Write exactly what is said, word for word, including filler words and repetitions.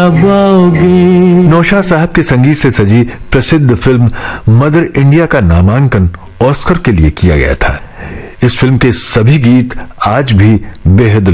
कब आओगे। नौशाद साहब के संगीत से सजी प्रसिद्ध फिल्म मदर इंडिया का नामांकन ऑस्कर के लिए किया गया था। इस फिल्म के सभी गीत आज भी बेहद